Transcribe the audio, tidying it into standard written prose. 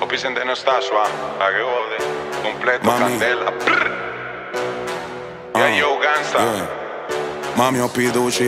Popi siente no sta suave, pa' que jode. Completo, Mami. candela. Yeah, yo, gangsta. Mami, ho piduši